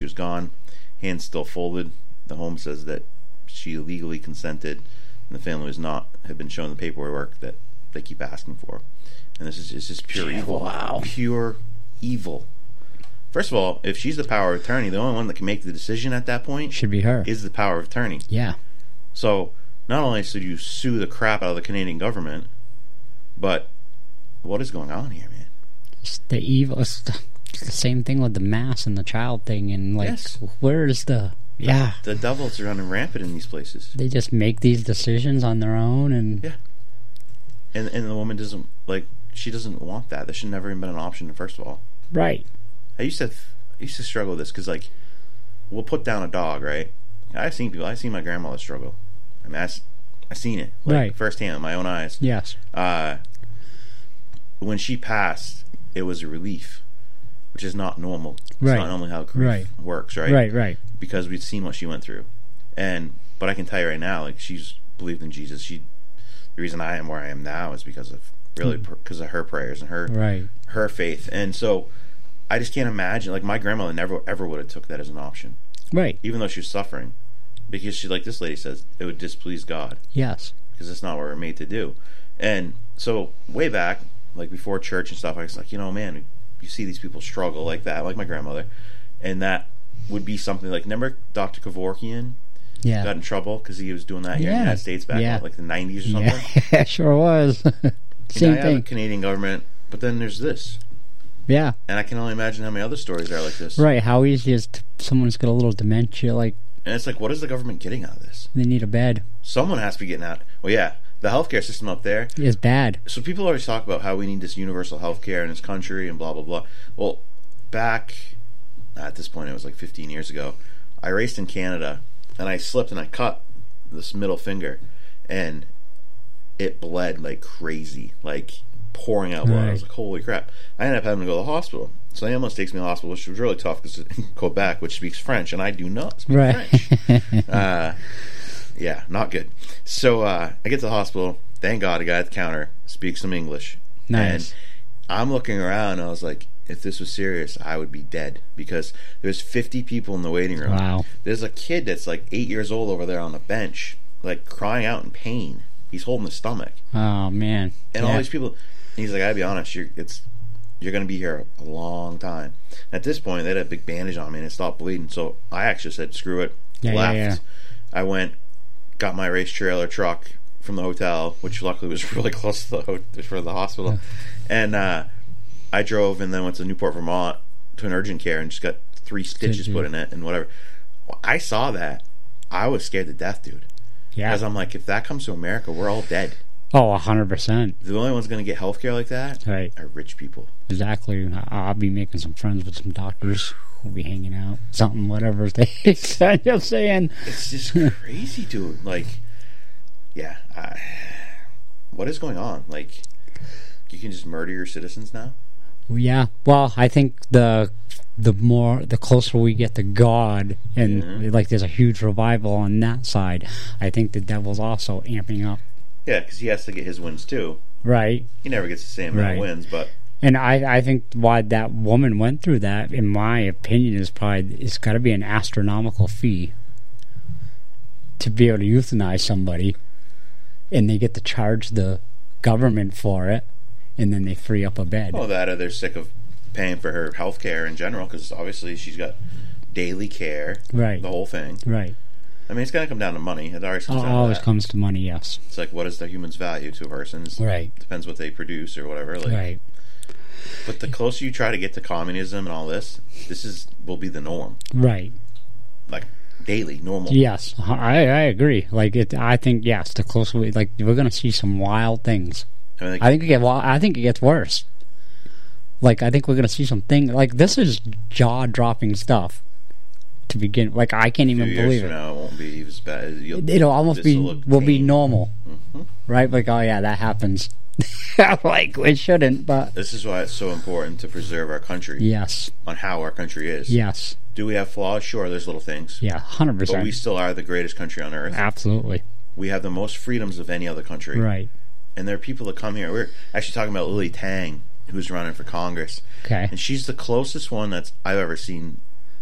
was gone, hands still folded. The home says that she legally consented, and the family had been shown the paperwork that they keep asking for. And this is just pure evil. Wow. Pure evil. First of all, if she's the power of attorney, the only one that can make the decision at that point should be her. Is the power of attorney. Yeah. So not only should you sue the crap out of the Canadian government, but what is going on here, man? It's the evil. It's the same thing with the mass and the child thing, and like, yes. Where is the? Yeah. The devils are running rampant in these places. They just make these decisions on their own, and yeah. And the woman doesn't she doesn't want that. That should never even been an option. First of all, right. I used to struggle with this because we'll put down a dog, right? I've seen my grandmother struggle. I mean, I've seen it firsthand with my own eyes. Yes. When she passed, it was a relief, which is not normal. It's not normally how grief works, right? Right. Because we've seen what she went through, but I can tell you right now, she's believed in Jesus. The reason I am where I am now is because of her prayers and her faith, and so I just can't imagine. My grandmother never ever would have took that as an option, right? Even though she was suffering, because she, like this lady says, it would displease God. Yes, because that's not what we're made to do. And so way back, before church and stuff, I was like, man, you see these people struggle like that, like my grandmother, and that would be something remember Dr. Kevorkian? Yeah, got in trouble because he was doing that here in the United States back in the 90s or something. Yeah, sure was. Same thing. The Canadian government, but then there's this. Yeah, and I can only imagine how many other stories are like this. Right? How easy is someone's got a little dementia, and it's what is the government getting out of this? They need a bed. Someone has to be getting out. Well, yeah, the healthcare system up there is bad. So people always talk about how we need this universal healthcare in this country and blah blah blah. Well, back at this point, it was 15 years ago. I raced in Canada, and I slipped and I cut this middle finger, and it bled like crazy, pouring out blood. I was like, holy crap. I ended up having to go to the hospital. So the ambulance takes me to the hospital, which was really tough because Quebec, which speaks French, and I do not speak French. Yeah, not good. So I get to the hospital. Thank God a guy at the counter speaks some English. Nice. And I'm looking around, and I was like, if this was serious, I would be dead, because there's 50 people in the waiting room. Wow. There's a kid that's 8 years old over there on the bench, crying out in pain. He's holding his stomach. Oh, man. And all these people, and he's like, I gotta be honest, you're going to be here a long time. At this point, they had a big bandage on me, and it stopped bleeding. So I actually said, screw it, left. Yeah. I went, got my race trailer truck from the hotel, which luckily was really close to the hospital. And I drove and then went to Newport, Vermont to an urgent care and just got 3 stitches put in it and whatever. I saw that. I was scared to death, dude. Yeah. Because I'm like, if that comes to America, we're all dead. Oh, 100%. The only ones going to get healthcare like that are rich people. Exactly. I'll be making some friends with some doctors. We'll be hanging out. Something, whatever they end up saying. It's just crazy, dude. What is going on? You can just murder your citizens now? Yeah. Well, I think the closer we get to God, and there's a huge revival on that side, I think the devil's also amping up. Yeah, because he has to get his wins too. Right. He never gets the same amount of wins, but... And I think why that woman went through that, in my opinion, is probably, it's got to be an astronomical fee to be able to euthanize somebody, and they get to charge the government for it, and then they free up a bed. Well, that or they're sick of paying for her health care in general, because obviously she's got daily care, the whole thing. Right. I mean, it's going to come down to money. It always comes to money, yes. It's what is the human's value to a person? Depends what they produce or whatever. Right. But the closer you try to get to communism and all this will be the norm. Right. Daily, normal. Yes, I agree. I think, yes, the closer we're going to see some wild things. I think it gets worse. I think we're going to see some things. This is jaw-dropping stuff. To begin, I can't even believe it. Now, it won't be as bad. It'll almost be normal, right? Oh yeah, that happens. It shouldn't, but this is why it's so important to preserve our country. Yes, on how our country is. Yes. Do we have flaws? Sure, there's little things. Yeah, 100%. But we still are the greatest country on earth. Absolutely. We have the most freedoms of any other country. Right. And there are people that come here. We're actually talking about Lily Tang, who's running for Congress. Okay. And she's the closest one I've ever seen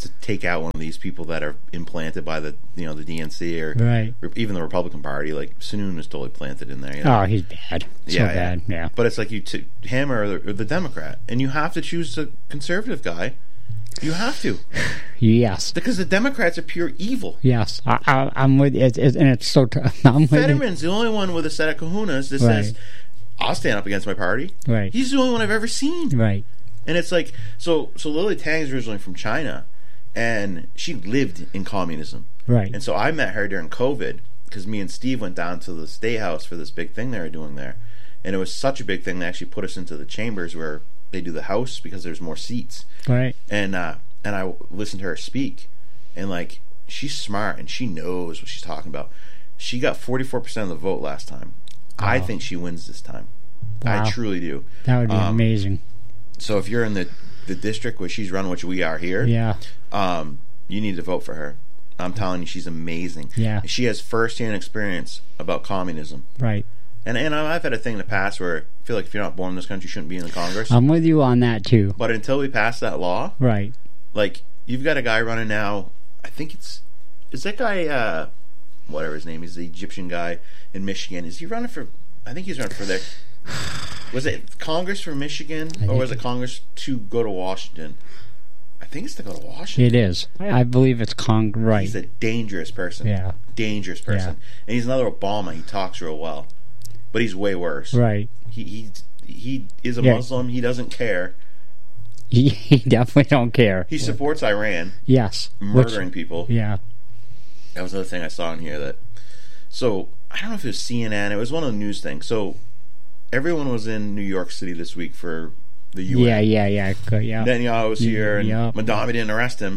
to take out one of these people that are implanted by the the DNC or Right. even the Republican Party. Like Sunun is totally planted in there. You know? Oh, he's bad. So Yeah, bad. Yeah. But it's like him or the Democrat, and you have to choose the conservative guy. You have to, Yes. because the Democrats are pure evil. Yes. I'm with it, and it's so. I'm with you. Fetterman's the only one with a set of kahunas that Right. says, "I'll stand up against my party." Right. He's the only one I've ever seen. Right. And it's like, so Lily Tang's originally from China, and she lived in communism. Right. And so I met her during COVID, because me and Steve went down to the State House for this big thing they were doing there. And it was such a big thing, they actually put us into the chambers where they do the House, because there's more seats. Right. And I listened to her speak, and like, she's smart, and she knows what she's talking about. She got 44% of the vote last time. I think she wins this time. Wow. I truly do. That would be amazing. So if you're in the district where she's run, which we are here, Yeah. you need to vote for her. I'm telling you, she's amazing. Yeah. She has first-hand experience about communism. Right. And I've had a thing in the past where I feel like if you're not born in this country, you shouldn't be in the Congress. I'm with you on that too. But until we pass that law, Right. like, you've got a guy running now, I think is that guy, whatever his name is, the Egyptian guy in Michigan. Is he running for, I think he's running for was it Congress for Michigan, or was it Congress to go to Washington? I think it's to go to Washington. It is. I believe it's right. He's a dangerous person. Yeah. Dangerous person. And he's another Obama. He talks real well. But he's way worse. Right. He is a Muslim. He doesn't care. He definitely don't care. He supports Iran. Yes. Murdering people. Yeah. That was another thing I saw in here that... So, I don't know if it was CNN. It was one of the news things. So, everyone was in New York City this week for the UN. Yeah. Netanyahu was here, and Yeah. Madami didn't arrest him.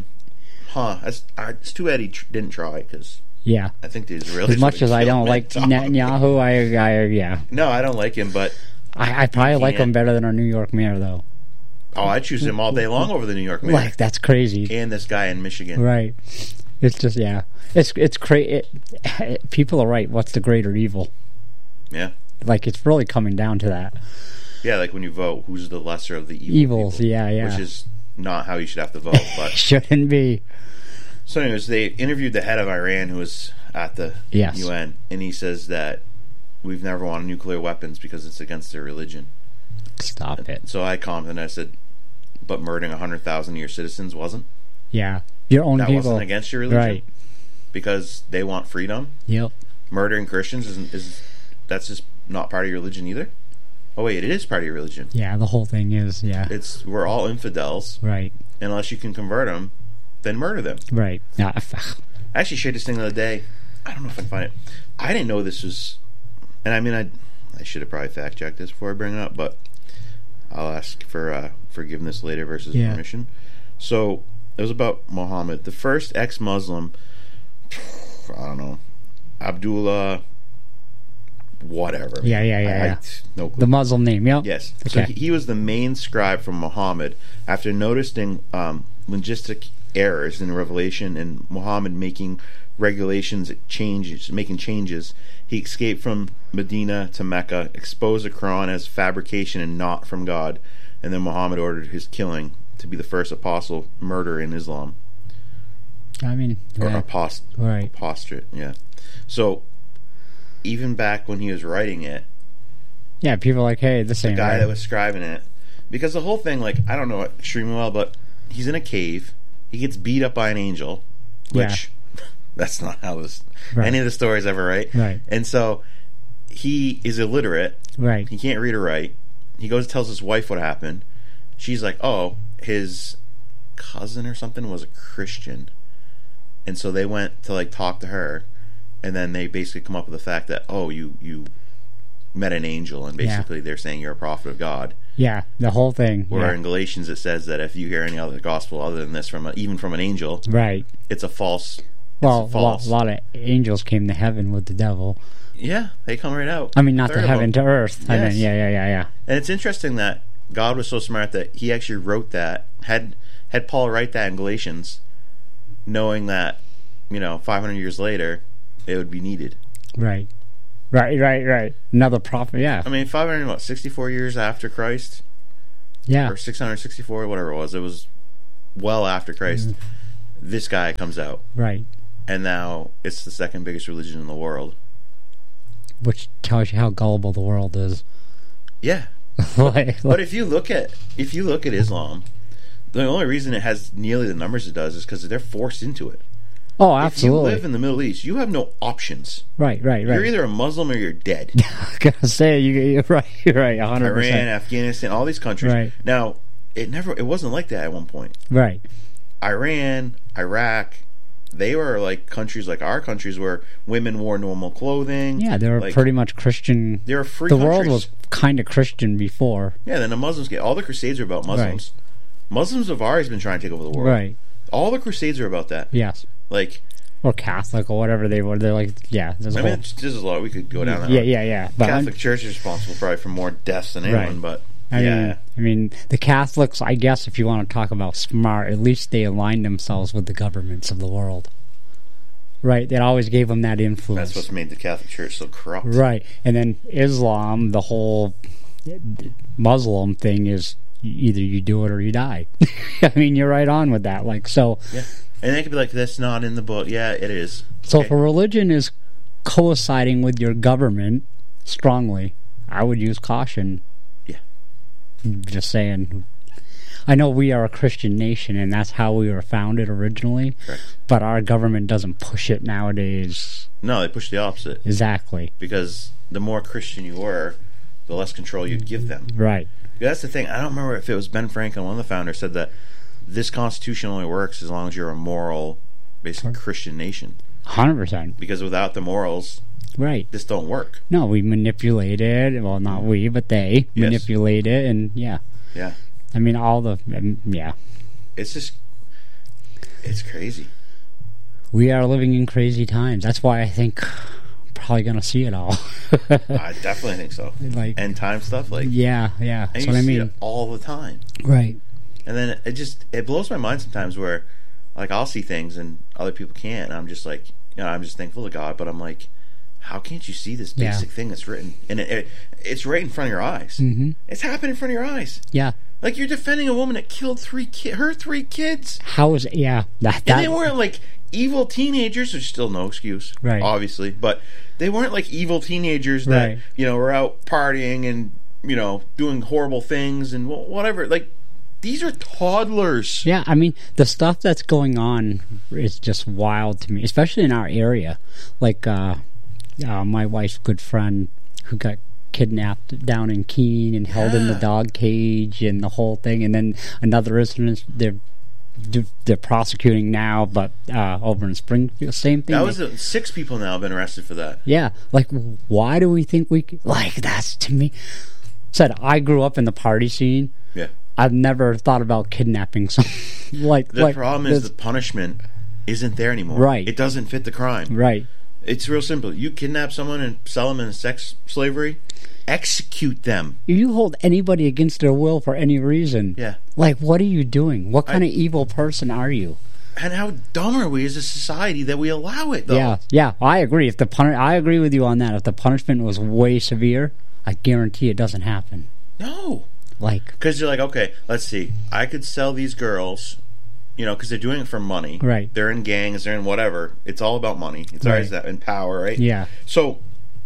It's too bad he didn't try, because Yeah. I think the Israelis... As much as I don't like Netanyahu, yeah. No, I don't like him, but... I probably like him better than our New York mayor, though. Oh, I'd choose him all day long over the New York mayor. Like, that's crazy. And this guy in Michigan. Right. It's just, yeah. It's crazy. People are right. What's the greater evil? Yeah. Like, it's really coming down to that. Yeah, like when you vote, who's the lesser of the Evils, people? yeah. Which is not how you should have to vote. But shouldn't be. So anyways, they interviewed the head of Iran who was at the UN, and he says that we've never wanted nuclear weapons because it's against their religion. Stop it. So I commented and I said, but murdering 100,000 of your citizens wasn't? Yeah. Your own that people. Wasn't against your religion? Right. Because they want freedom? Yep. Murdering Christians is that's just not part of your religion either? Oh wait, it is part of your religion. Yeah, the whole thing is, yeah. We're all infidels. Right. Unless you can convert them, then murder them. Right. I actually shared this thing the other day. I don't know if I can find it. I didn't know this was... And I mean, I should have probably fact-checked this before I bring it up, but I'll ask for forgiveness later versus permission. So, it was about Muhammad. The first ex-Muslim, I don't know, Abdullah... whatever. Yeah. No clue. The Muslim name, yep. Yes. Okay. So he was the main scribe from Muhammad. After noticing linguistic errors in Revelation and Muhammad making making changes, he escaped from Medina to Mecca, exposed the Quran as fabrication and not from God, and then Muhammad ordered his killing to be the first apostle murder in Islam. I mean... Or right. apostate, yeah. So... even back when he was writing it, yeah, people are like, hey, this ain't the guy right. that was scribing it, because the whole thing, like, I don't know it extremely well, but he's in a cave, he gets beat up by an angel, which that's not how any of the stories ever, right? And so he is illiterate, right? He can't read or write. He goes and tells his wife what happened. She's like, oh, his cousin or something was a Christian, and so they went to like talk to her. And then they basically come up with the fact that, oh, you met an angel, and basically they're saying you're a prophet of God. Yeah, the whole thing. Where in Galatians it says that if you hear any other gospel other than this, even from an angel, right, it's a false. Well, a lot of angels came to heaven with the devil. Yeah, they come right out. I mean, not to heaven, to earth. Yes. I mean, yeah. And it's interesting that God was so smart that He actually wrote that, had Paul write that in Galatians, knowing that 500 years later. It would be needed. Right. Another prophet, yeah. I mean, 64 years after Christ? Yeah. Or 664, whatever it was. It was well after Christ. this guy comes out, Right. and now it's the second biggest religion in the world. Which tells you how gullible the world is. Yeah. But if you look at Islam, the only reason it has nearly the numbers it does is because they're forced into it. Oh, absolutely. If you live in the Middle East, you have no options. Right. You're either a Muslim or you're dead. I was gonna say you're right, 100%. Iran, Afghanistan, all these countries. Right. Now, it wasn't like that at one point. Right. Iran, Iraq, they were like countries like our countries where women wore normal clothing. Yeah, they were like, pretty much Christian. They were free The countries. world was kind of Christian before. Yeah, then the Muslims all the Crusades are about Muslims. Right. Muslims have always been trying to take over the world. Right. All the Crusades are about that. Yes. Like, or Catholic or whatever they were. They're like, yeah. There's a whole, this is a lot. We could go down that road. Yeah. But Catholic Church is responsible probably for more deaths than anyone, but I mean, the Catholics, I guess, if you want to talk about smart, at least they aligned themselves with the governments of the world. Right, that always gave them that influence. That's what's made the Catholic Church so corrupt. Right, and then Islam, the whole Muslim thing is either you do it or you die. I mean, you're right on with that. Like, so. Yeah, and they could be like, "That's not in the book." Yeah, it is. So okay. if a religion is coinciding with your government strongly, I would use caution. Yeah. Just saying. I know we are a Christian nation, and that's how we were founded originally. Correct. But our government doesn't push it nowadays. No, they push the opposite. Exactly. Because the more Christian you were, the less control you'd give them. Right. That's the thing. I don't remember if it was Ben Franklin, one of the founders, said that this Constitution only works as long as you're a moral, basically Christian nation. 100%. Because without the morals, right, this don't work. No, we manipulate it. Well, not we, but they manipulate it, and yeah. Yeah. I mean, all the yeah. It's just, it's crazy. We are living in crazy times. That's why I think I'm probably gonna see it all. I definitely think so. Like end time stuff, like yeah. And That's you what I see mean. it all the time, right? And then it blows my mind sometimes where, like, I'll see things and other people can't, and I'm just like, I'm just thankful to God, but I'm like, how can't you see this basic thing that's written? And it's right in front of your eyes. Mm-hmm. It's happening in front of your eyes. Yeah. Like, you're defending a woman that killed her 3 kids. How is it? Yeah. And they weren't like evil teenagers, which is still no excuse, right? Obviously, but they weren't like evil teenagers that were out partying and doing horrible things and whatever. Like, these are toddlers. Yeah, I mean, the stuff that's going on is just wild to me, especially in our area. Like my wife's good friend who got kidnapped down in Keene and held in the dog cage and the whole thing, and then another incident they're prosecuting now, but over in Springfield, same thing. That was 6 people now have been arrested for that. Yeah, like, why do we think that's, to me, said I grew up in the party scene. Yeah, I've never thought about kidnapping someone. The problem is the punishment isn't there anymore. Right, it doesn't fit the crime. Right. It's real simple. You kidnap someone and sell them in sex slavery, execute them. If you hold anybody against their will for any reason, like, what are you doing? What kind of evil person are you? And how dumb are we as a society that we allow it, though? Yeah, I agree. I agree with you on that. If the punishment was way severe, I guarantee it doesn't happen. No. Because you're like, okay, let's see. I could sell these girls, because they're doing it for money. Right. They're in gangs, they're in whatever. It's all about money. It's always that, and power, right? Yeah. So,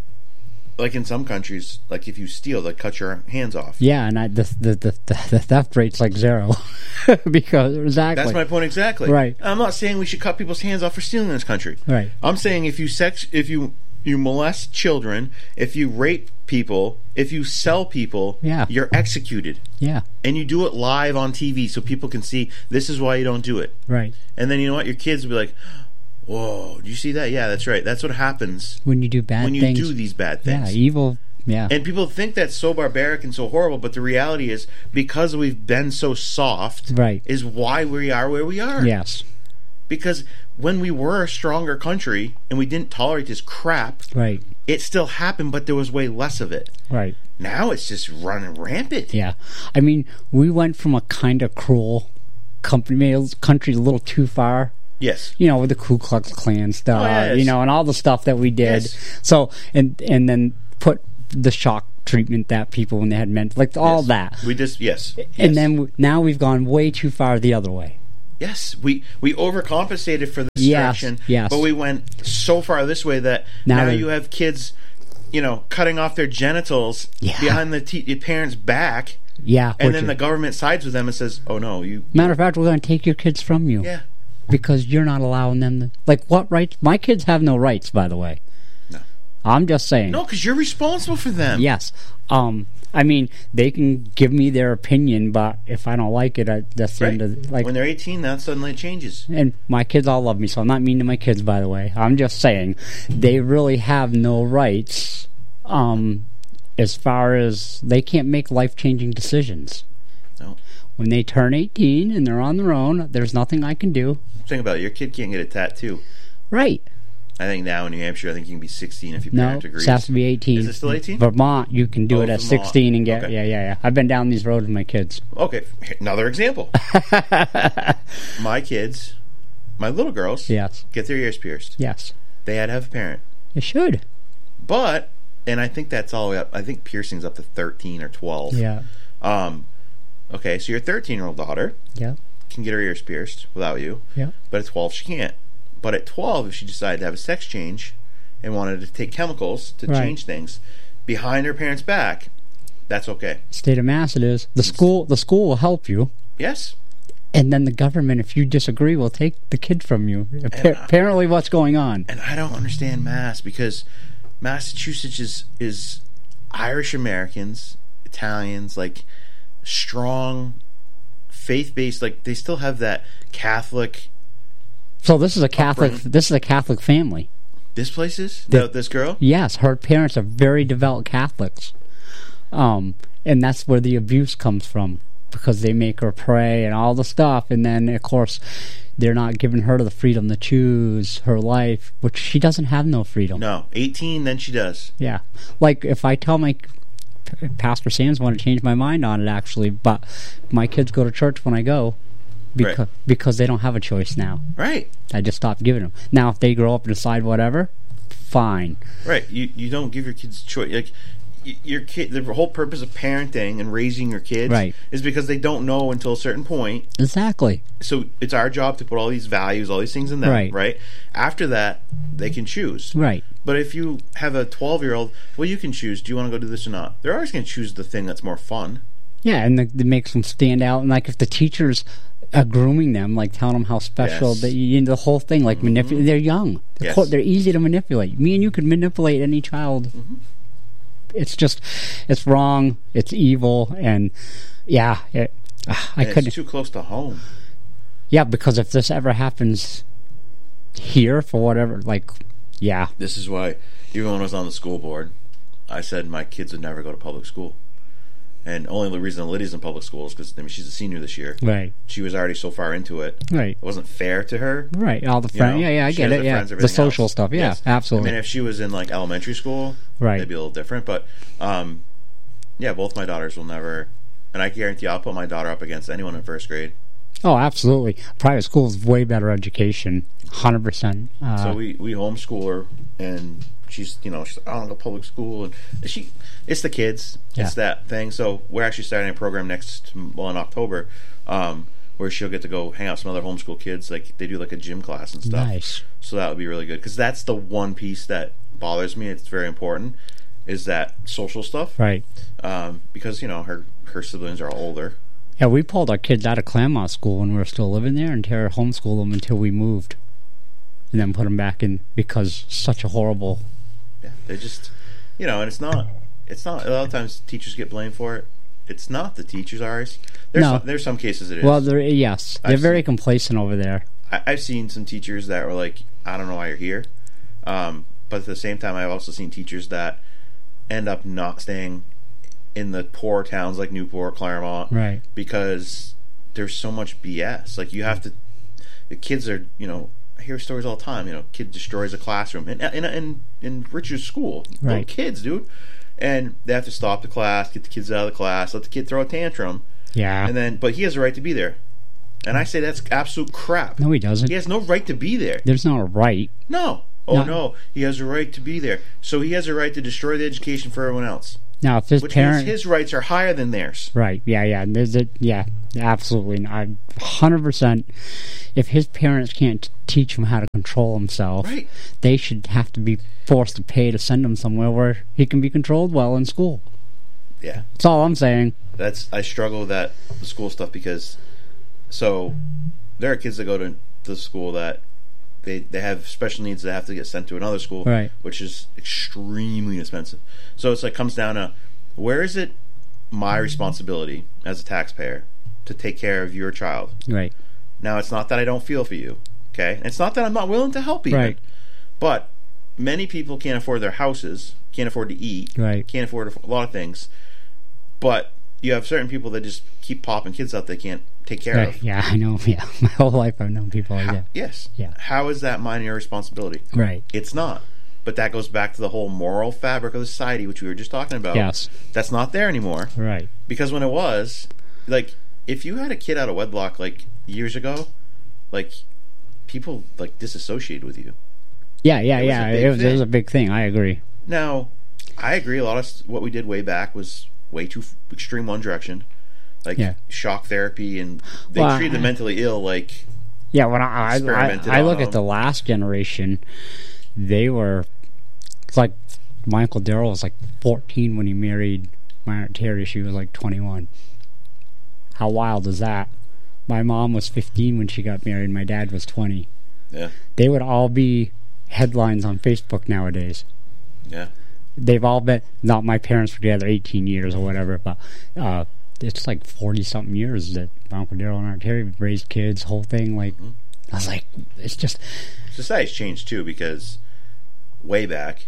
like in some countries, like if you steal, they cut your hands off. Yeah, and the theft rate's like 0. Because exactly. That's my point exactly. Right. I'm not saying we should cut people's hands off for stealing in this country. Right. I'm saying if you molest children, if you rape people, if you sell people, you're executed. Yeah. And you do it live on TV so people can see this is why you don't do it. Right. And then you know what? Your kids will be like, whoa, did you see that? Yeah, that's right. That's what happens when you do bad things. When you do these bad things. Yeah, evil. Yeah. And people think that's so barbaric and so horrible, but the reality is, because we've been so soft, is why we are where we are. Yes. Because when we were a stronger country and we didn't tolerate this crap, it still happened, but there was way less of it. Right. Now it's just running rampant. Yeah. I mean, we went from a kind of cruel country a little too far. Yes. With the Ku Klux Klan stuff, and all the stuff that we did. Yes. So, and then put the shock treatment that people when they had all that. We just, And then now we've gone way too far the other way. Yes, we overcompensated for this Yes, direction, yes. but we went so far this way that now they- you have kids, cutting off their genitals Yeah. behind the parents' back, Yeah. and which then is- the government sides with them and says, "Oh no, you." matter of fact, we're going to take your kids from you. Yeah. Because you're not allowing them to... Like, what rights? My kids have no rights, by the way. No. I'm just saying. No, because you're responsible for them. Yes. I mean, they can give me their opinion, but if I don't like it, that's the end of... When they're 18, that suddenly changes. And my kids all love me, so I'm not mean to my kids, by the way. I'm just saying, they really have no rights as far as they can't make life-changing decisions. No. When they turn 18 and they're on their own, there's nothing I can do. Think about it. Your kid can't get a tattoo. Right. I think now in New Hampshire, I think you can be 16 if your No, parent agrees. it has to be 18. Is it still 18? Vermont, you can do Oh, it at Vermont. 16 and get... Okay. Yeah. I've been down these roads with my kids. Okay, another example. My kids, my little girls, Yes. get their ears pierced. Yes. They had to have a parent. It should. But, and I think that's all the way up, I think piercing's up to 13 or 12. Yeah. Okay, so your 13-year-old daughter Yeah. can get her ears pierced without you. Yeah. But at 12, she can't. But at 12, if she decided to have a sex change and wanted to take chemicals to Right. change things behind her parents' back, that's okay. State of Mass it is. The school will help you. Yes. And then the government, if you disagree, will take the kid from you. Apparently what's going on. And I don't understand Mass because Massachusetts is Irish Americans, Italians, like strong faith-based, like they still have that Catholic. So this is a Catholic. Upbringing. This is a Catholic family. This place is this girl. Yes, her parents are very devout Catholics, and that's where the abuse comes from because they make her pray and all the stuff, and then of course they're not giving her the freedom to choose her life, which she doesn't have no freedom. No, 18, then she does. Yeah, like if I tell my Pastor Sam's want to change my mind on it actually, but my kids go to church when I go. Because they don't have a choice now. Right. I just stopped giving them. Now, if they grow up and decide whatever, fine. Right. You don't give your kids choice. Like your kid, the whole purpose of parenting and raising your kids Right. is because they don't know until a certain point. Exactly. So it's our job to put all these values, all these things in them. Right. Right. After that, they can choose. Right. But if you have a 12-year-old, well, you can choose. Do you want to go do this or not? They're always going to choose the thing that's more fun. Yeah, and it makes them stand out. And like if the teachers are grooming them, like telling them how special, Yes. the whole thing, like they're young. Yes. They're easy to manipulate. Me and you could manipulate any child. Mm-hmm. It's just, it's wrong. It's evil, and yeah, I couldn't. It's too close to home. Yeah, because if this ever happens here for whatever, like, yeah, This is why, even when I was on the school board, I said my kids would never go to public school. And only the reason Lydia's in public school is because she's a senior this year. right, She was already so far into it. right, It wasn't fair to her. right. All the You friends, know, yeah, I she get has it, her yeah. friends, The everything social else. stuff, yeah, Yes. absolutely. I mean, if she was in like elementary school, Right. it'd be a little different. But yeah, both my daughters will never. And I guarantee I'll put my daughter up against anyone in first grade. Oh, absolutely. Private school is way better education, 100%. So we homeschool her, and she's I don't go to public school, and it's the kids, it's that thing. So we're actually starting a program in October, where she'll get to go hang out with some other homeschool kids. Like they do like a gym class and stuff. Nice. So that would be really good because that's the one piece that bothers me. It's very important, is that social stuff. Right. Because her siblings are older. Yeah, we pulled our kids out of Claremont School when we were still living there and homeschooled them until we moved. And then put them back in because such a horrible... Yeah, they just, and it's not, a lot of times teachers get blamed for it. It's not the teachers, ours. There's some cases it is. Well, they're very complacent over there. I've seen some teachers that were like, I don't know why you're here. But at the same time, I've also seen teachers that end up not staying in the poor towns like Newport, Claremont. Right. Because there's so much BS. Like, you have to, the kids are, I hear stories all the time. Kid destroys a classroom in Richard's school. Right. Little kids, dude. And they have to stop the class, get the kids out of the class, let the kid throw a tantrum. Yeah. But he has a right to be there. And I say that's absolute crap. No, he doesn't. He has no right to be there. There's not a right. No. No. He has a right to be there. So he has a right to destroy the education for everyone else. Now, if his which parent, means his rights are higher than theirs. right? Yeah. Absolutely. 100%. If his parents can't teach him how to control himself, Right. they should have to be forced to pay to send him somewhere where he can be controlled well in school. Yeah. That's all I'm saying. I struggle with that the school stuff because there are kids that go to the school that they have special needs that have to get sent to another school, Right. which is extremely expensive. So it's like comes down to where is it my responsibility as a taxpayer to take care of your child? Right. Now, it's not that I don't feel for you, okay? It's not that I'm not willing to help even. Right. But many people can't afford their houses, can't afford to eat, Right. can't afford a lot of things. But you have certain people that just keep popping kids out they can't take care of. Yeah, I know. Yeah, my whole life I've known people like that. Yes. Yeah. How is that mine and your responsibility? Right. It's not. But that goes back to the whole moral fabric of the society, which we were just talking about. Yes. That's not there anymore. Right. Because when it was, like, if you had a kid out of wedlock, like, years ago, like, people, like, disassociated with you. Yeah. It was a big It was a thing. big thing. I agree. Now, I agree. A lot of what we did way back was way too extreme one direction. Like, Yeah. shock therapy, and they Well, treat the mentally ill like... Yeah, when I Experimented look on at the last generation, they were, it's like my Uncle Daryl was like 14 when he married my Aunt Terry. She was like 21. How wild is that? My mom was 15 when she got married. My dad was 20. Yeah. They would all be headlines on Facebook nowadays. Yeah. They've all been, not my parents were together 18 years or whatever, but it's like 40-something years that my Uncle Daryl and Aunt Terry raised kids, whole thing. Like, I was like, it's just... Society's changed, too, because way back,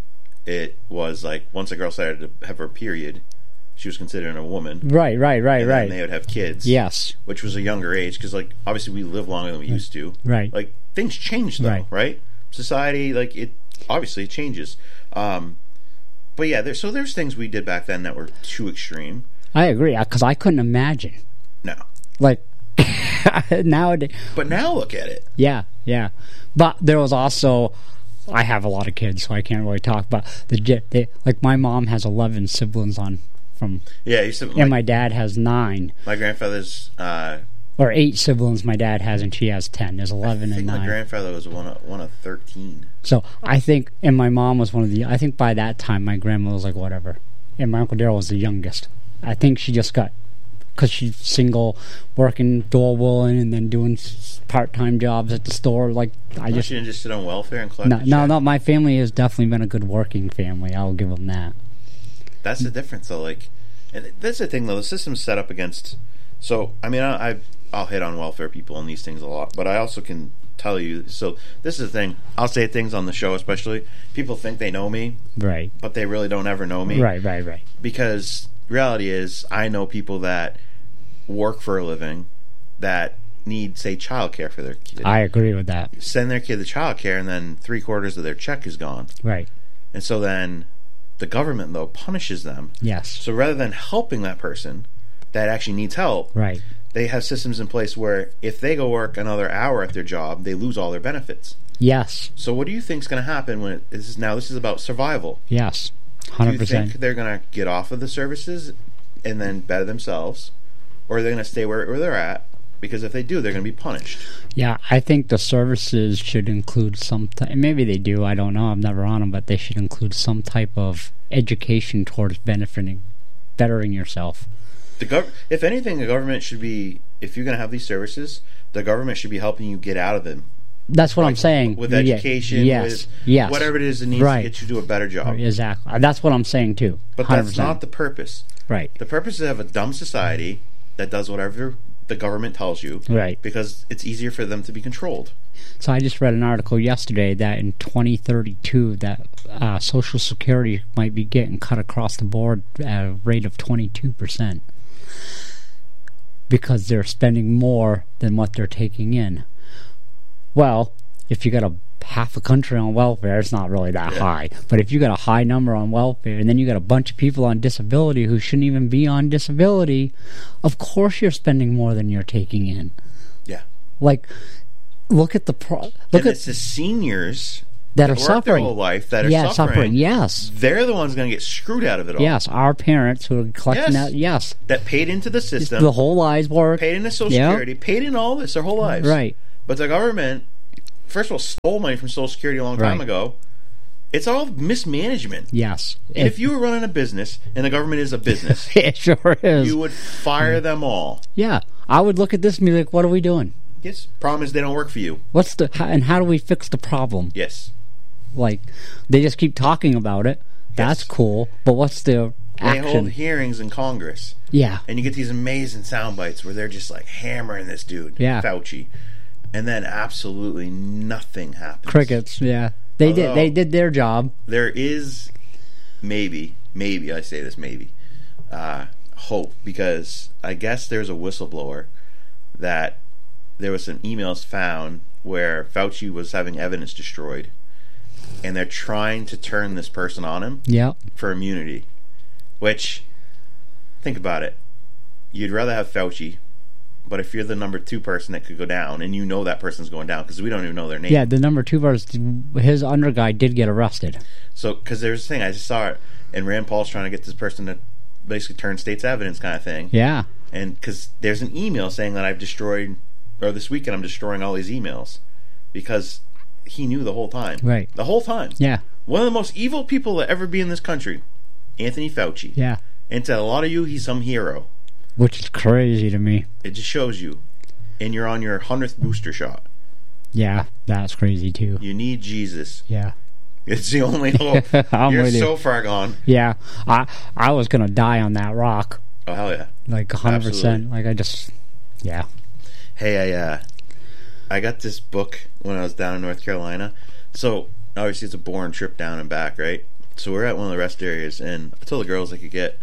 it was like, once a girl started to have her period, she was considered a woman. Right. And then they would have kids. Yes. Which was a younger age, because, like, obviously we live longer than we used to. Right. Like, things change, though, right? Society, like, it obviously changes. But yeah, there's things we did back then that were too extreme. I agree, because I couldn't imagine. No. Like, nowadays... But now look at it. Yeah. But there was also... I have a lot of kids, so I can't really talk, but like, my mom has 11 siblings from... Yeah, you said... And my dad has 9. My grandfather's... or 8 siblings my dad has, and she has 10. There's 11 and 9. My grandfather was one of 13. So I think, and my mom was one of the... I think by that time, my grandma was like, whatever. And my Uncle Daryl was the youngest. I think she just got... Because she's single, working door wooling, and then doing part-time jobs at the store. Like, She didn't just sit on welfare and collect No, my family has definitely been a good working family. I'll give them that. That's the difference, though. Like, and that's the thing, though. The system's set up against... So, I mean, I'll hit on welfare people and these things a lot, but I also can tell you... So, this is the thing. I'll say things on the show, especially. People think they know me. Right. But they really don't ever know me. Right. Because reality is, I know people that work for a living that need, say, childcare for their kid. I agree with that. Send their kid to childcare, and then 3/4 of their check is gone. Right. And so then the government, though, punishes them. Yes. So rather than helping that person that actually needs help, Right. they have systems in place where if they go work another hour at their job, they lose all their benefits. Yes. So what do you think is going to happen when this is about survival? Yes. 100%. Do you think they're going to get off of the services and then better themselves, or are they going to stay where they're at? Because if they do, they're going to be punished. Yeah, I think the services should include maybe they do, I don't know, I'm never on them, but they should include some type of education towards bettering yourself. If anything, the government should be, if you're going to have these services, the government should be helping you get out of them. That's what I'm saying. With education, yes. Whatever it is that needs to get you to a better job. Exactly. That's what I'm saying, too. But 100%. that's not the purpose. Right. The purpose is to have a dumb society that does whatever the government tells you. Right. Because it's easier for them to be controlled. So I just read an article yesterday that in 2032 that Social Security might be getting cut across the board at a rate of 22%. Because they're spending more than what they're taking in. Well, if you got half a country on welfare, it's not really that high. But if you got a high number on welfare, and then you got a bunch of people on disability who shouldn't even be on disability, of course you're spending more than you're taking in. Yeah. Like, look at it's the seniors that are work suffering. their whole life, that are Yeah, suffering. Yes. They're the ones going to get screwed out of it all. Yes, our parents who are collecting Yes. that. Yes. That paid into the system, The whole lives work. paid into Social Yep. Security, paid in all this their whole lives. Right. But the government, first of all, stole money from Social Security a long time Right. ago. It's all mismanagement. Yes. And if you were running a business, and the government is a business, It sure is. you would fire them all. Yeah. I would look at this and be like, what are we doing? Yes. Problem is they don't work for you. And how do we fix the problem? Yes. Like, they just keep talking about it. That's Yes. cool. But what's the They hold action? hearings in Congress. Yeah. And you get these amazing sound bites where they're just like hammering this dude, Yeah. Fauci. And then absolutely nothing happens. Crickets. Yeah. They Although- did their job. There is maybe I say this maybe, hope, because I guess there's a whistleblower that there was some emails found where Fauci was having evidence destroyed, and they're trying to turn this person on him Yep. for immunity. Which, think about it, you'd rather have Fauci, but if you're the number 2 person that could go down, and you know that person's going down, because we don't even know their name. Yeah, the number 2 person, his under guy did get arrested. So, because there's a thing, I just saw it, and Rand Paul's trying to get this person to basically turn state's evidence kind of thing. Yeah. And because there's an email saying that I've destroyed, or this weekend I'm destroying all these emails, because he knew the whole time. Right. The whole time. Yeah. One of the most evil people to ever be in this country, Anthony Fauci. Yeah. And to a lot of you, he's some hero. Which is crazy to me. It just shows you. And you're on your 100th booster shot. Yeah, that's crazy too. You need Jesus. Yeah. It's the only hope. I'm You're with you. so far gone. Yeah. I was gonna die on that rock. Oh, hell yeah. Like 100%. Absolutely. Like I just yeah. Hey, I got this book when I was down in North Carolina. So, obviously it's a boring trip down and back, right? So we're at one of the rest areas, and I told the girls they could get,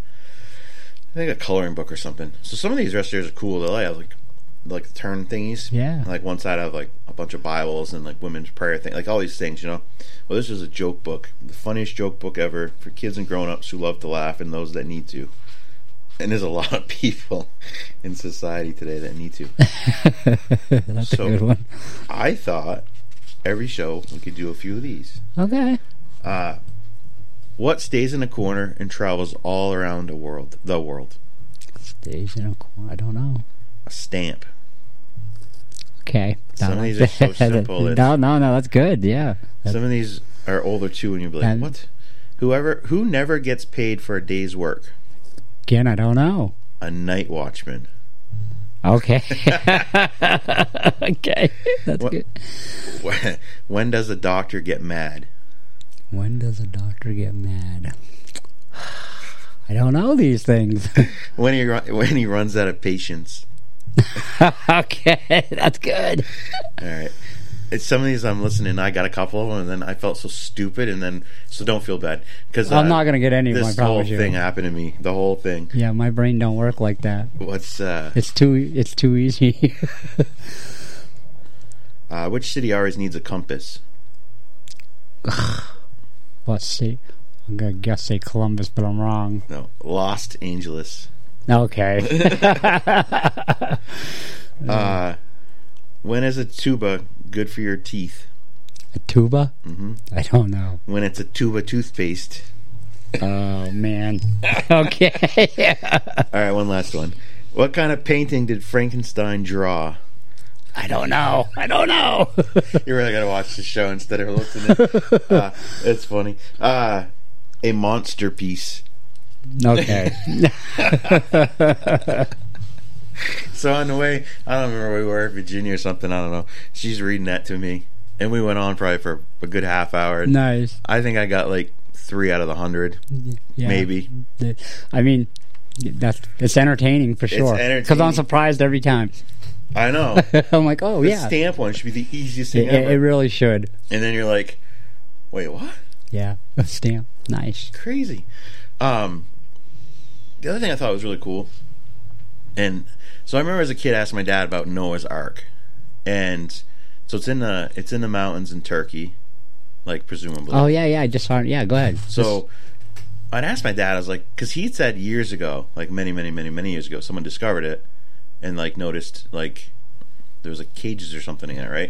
I think, a coloring book or something. So some of these rest areas are cool. They have like the turn thingies. Yeah. Like one side have like a bunch of Bibles and like women's prayer thing, like all these things, you know. Well, this is a joke book, the funniest joke book ever for kids and grown-ups who love to laugh and those that need to. And there's a lot of people in society today that need to. That's a good one. I thought every show we could do a few of these. Okay. What stays in a corner and travels all around the world? The world. Stays in a corner. I don't know. A stamp. Okay. Some of these are so simple. No, that's good. Yeah. Some of these are older too, and you'll be like, And- "What? Who never gets paid for a day's work? Again, I don't know. A night watchman." Okay. Okay. That's What- good. When does a doctor get mad? When does a doctor get mad? I don't know these things. When he runs out of patience. Okay, that's good. All right. It's some of these I'm listening. I got a couple of them, and then I felt so stupid, and then so don't feel bad because I'm not gonna get any of them, I This whole promise you. thing happened to me. The whole thing. Yeah, my brain don't work like that. What's It's too easy. which city always needs a compass? Let's see. I'm gonna guess say Columbus, but I'm wrong. No, Los Angeles. Okay. When is a tuba good for your teeth? A tuba? Mm-hmm. I don't know. When it's a tuba toothpaste. Oh man. Okay. All right, one last one. What kind of painting did Frankenstein draw? I don't know. You really got to watch the show instead of listening. It's funny. A monster piece. Okay. So on the way, I don't remember where we were, Virginia or something. I don't know. She's reading that to me, and we went on probably for a good half hour. Nice. I think I got like 3 out of the 100, Yeah. maybe. I mean, it's entertaining for sure. entertaining. Because I'm surprised every time. I know. I'm like, oh The yeah. stamp one should be the easiest thing It ever. really should. And then you're like, wait, what? Yeah. A stamp. Nice. Crazy. The other thing I thought was really cool, and so I remember as a kid asking my dad about Noah's Ark, and so it's in the mountains in Turkey, like presumably. Oh yeah. I just saw it. Yeah. Go ahead. So I'd ask my dad, I was like, because he'd said years ago, like many years ago, someone discovered it and like noticed like there was like cages or something in it, right?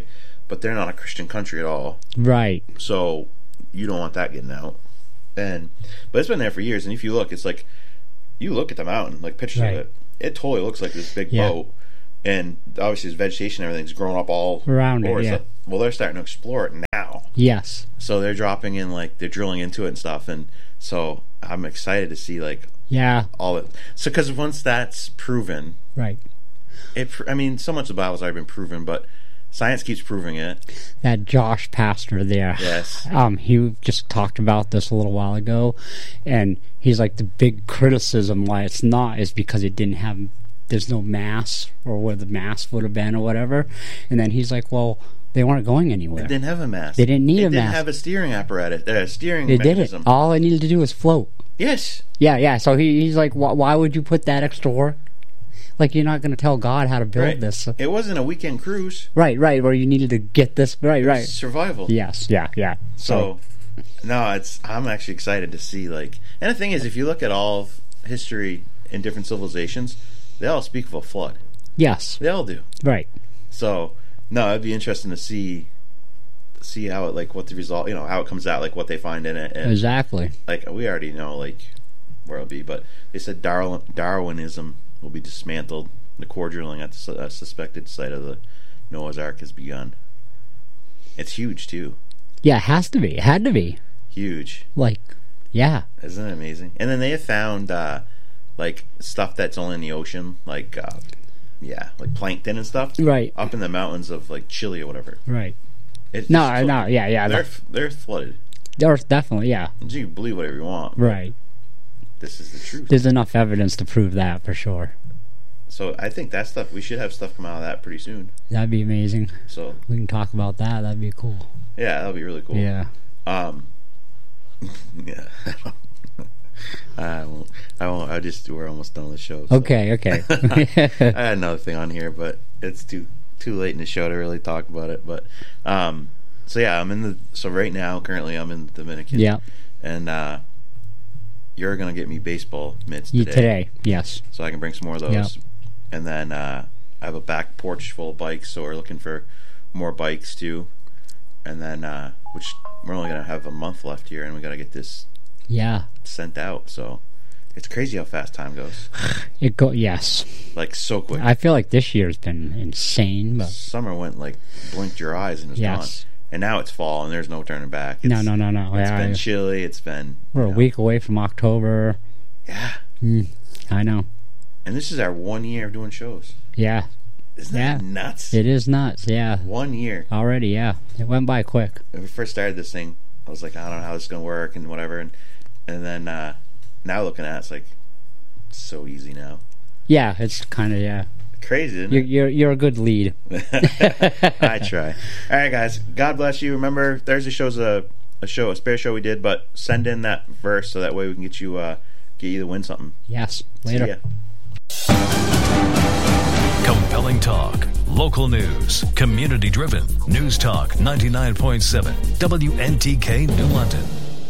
but they're not a Christian country at all. Right. So you don't want that getting out. But it's been there for years, and if you look, it's like, you look at the mountain, like pictures of it, it totally looks like this big boat, and obviously there's vegetation and everything's grown up all around it, So, well, they're starting to explore it now. Yes. So they're dropping in, like, they're drilling into it and stuff, and so I'm excited to see, like, all it. So, because once that's proven, right, I mean, so much of the Bible's already been proven, but science keeps proving it. That Josh Pastner there, yes, he just talked about this a little while ago, and he's like, the big criticism why it's not is because it didn't have, there's no mass, or where the mass would have been or whatever, and then he's like, well, they weren't going anywhere. It didn't have a mass. They didn't need a mass. It didn't have a steering apparatus, steering they mechanism. Did it. All it needed to do was float. Yes. Yeah. So he's like, why would you put that extra work? Like, you're not going to tell God how to build this. It wasn't a weekend cruise. Right, where you needed to get this. Right. Survival. Yes, yeah. So, no, I'm actually excited to see, like, and the thing is, if you look at all of history in different civilizations, they all speak of a flood. Yes. They all do. Right. So, no, it'd be interesting to see how it, like, what the result, how it comes out, like, what they find in it. And, exactly. like, we already know, like, where it'll be, but they said Darwinism will be dismantled. The core drilling at the suspected site of the Noah's Ark has begun. It's huge, too. Yeah, it has to be. It had to be. Huge. Like, yeah. Isn't it amazing? And then they have found, like, stuff that's only in the ocean, like, like plankton and stuff. Right. Up in the mountains of, like, Chile or whatever. Right. Yeah. They're flooded. There's definitely, yeah. You can believe whatever you want. Right. This is the truth. There's enough evidence to prove that, for sure. So I think that stuff, we should have stuff come out of that pretty soon. That'd be amazing. So we can talk about that. That'd be cool. Yeah, that'd be really cool. Yeah. Yeah. I won't. We're almost done with the show. So. Okay. I had another thing on here, but it's too late in the show to really talk about it. But so yeah, right now, currently, I'm in the Dominican. Yeah. And you're gonna get me baseball mitts today. Today, yes. So I can bring some more of those. Yep. And then I have a back porch full of bikes, so we're looking for more bikes too. And then, which we're only gonna have a month left here, and we gotta get this sent out. So it's crazy how fast time goes. Yes. Like, so quick. I feel like this year's been insane. But summer went like, blinked your eyes and it's gone. And now it's fall and there's no turning back. No. It's been chilly. It's been... We're a week away from October. Yeah. I know. And this is our 1 year of doing shows. Yeah. Isn't that nuts? It is nuts, yeah. 1 year. Already, yeah. It went by quick. When we first started this thing, I was like, I don't know how this is going to work and whatever. And then now looking at it, it's like, it's so easy now. Yeah, it's kind of, crazy, isn't it? You're a good lead. I try. All right, guys. God bless you. Remember, Thursday show's a spare show we did, but send in that verse so that way we can get you to win something. Yes. Later. Compelling talk, local news, community driven. News Talk 99.7 WNTK New London.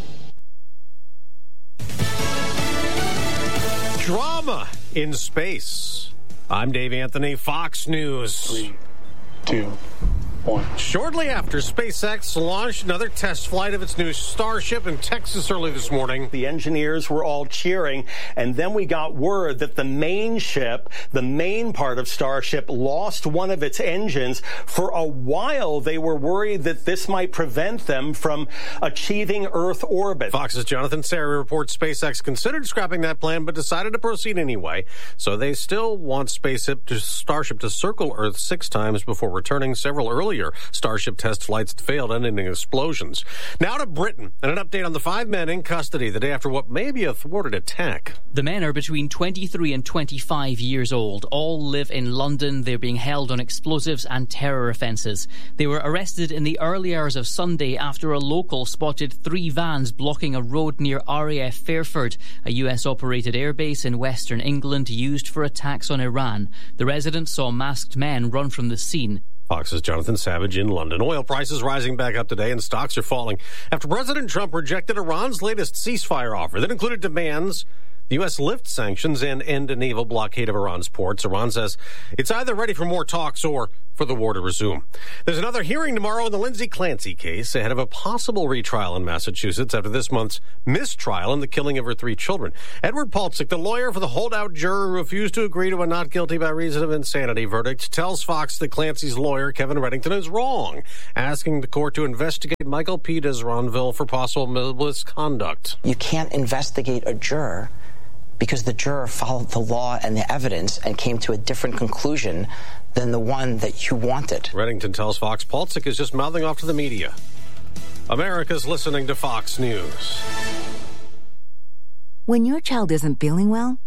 Drama in space. I'm Dave Anthony, Fox News. 3, 2, 1. Shortly after SpaceX launched another test flight of its new Starship in Texas early this morning, the engineers were all cheering, and then we got word that the main ship, the main part of Starship, lost one of its engines. For a while, they were worried that this might prevent them from achieving Earth orbit. Fox's Jonathan Serry reports SpaceX considered scrapping that plan, but decided to proceed anyway. So they still want Starship to circle Earth 6 times before returning. Several earlier Starship test flights failed, ending in explosions. Now to Britain, and an update on the 5 men in custody the day after what may be a thwarted attack. The men are between 23 and 25 years old. All live in London. They're being held on explosives and terror offences. They were arrested in the early hours of Sunday after a local spotted 3 vans blocking a road near RAF Fairford, a US-operated airbase in western England used for attacks on Iran. The residents saw masked men run from the scene. Fox's Jonathan Savage in London. Oil prices rising back up today and stocks are falling after President Trump rejected Iran's latest ceasefire offer that included demands the U.S. lift sanctions and end a naval blockade of Iran's ports. Iran says it's either ready for more talks or for the war to resume. There's another hearing tomorrow in the Lindsay Clancy case ahead of a possible retrial in Massachusetts after this month's mistrial in the killing of her 3 children. Edward Paltzik, the lawyer for the holdout juror who refused to agree to a not guilty by reason of insanity verdict, tells Fox that Clancy's lawyer, Kevin Reddington, is wrong, asking the court to investigate Michael P. Desronville for possible misconduct. You can't investigate a juror because the juror followed the law and the evidence and came to a different conclusion than the one that you wanted. Reddington tells Fox Paltzik is just mouthing off to the media. America's listening to Fox News. When your child isn't feeling well,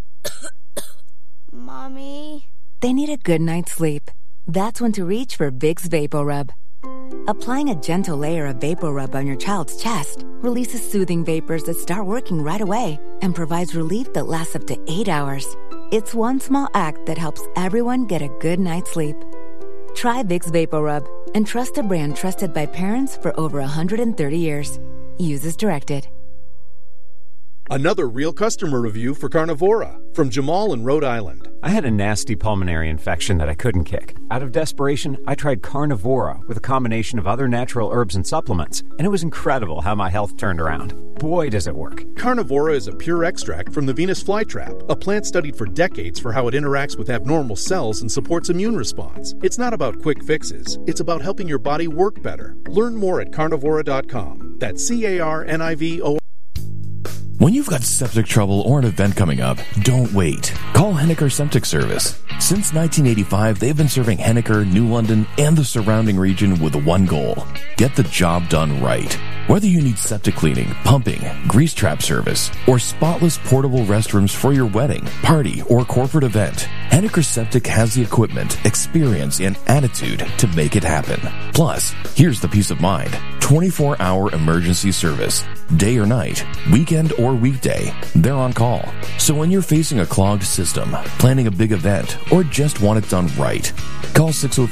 Mommy, they need a good night's sleep. That's when to reach for Vicks VapoRub. Applying a gentle layer of VapoRub on your child's chest releases soothing vapors that start working right away and provides relief that lasts up to 8 hours. It's one small act that helps everyone get a good night's sleep. Try Vicks VapoRub and trust a brand trusted by parents for over 130 years. Use as directed. Another real customer review for Carnivora from Jamal in Rhode Island. I had a nasty pulmonary infection that I couldn't kick. Out of desperation, I tried Carnivora with a combination of other natural herbs and supplements, and it was incredible how my health turned around. Boy, does it work. Carnivora is a pure extract from the Venus flytrap, a plant studied for decades for how it interacts with abnormal cells and supports immune response. It's not about quick fixes. It's about helping your body work better. Learn more at carnivora.com. That's CARNIVO. When you've got septic trouble or an event coming up, don't wait. Call Henniker Septic Service. Since 1985, they've been serving Henniker, New London, and the surrounding region with one goal: get the job done right. Whether you need septic cleaning, pumping, grease trap service, or spotless portable restrooms for your wedding, party, or corporate event, Henniker Septic has the equipment, experience, and attitude to make it happen. Plus, here's the peace of mind: 24-hour emergency service. Day or night, weekend or weekday, they're on call. So when you're facing a clogged system, planning a big event, or just want it done right, call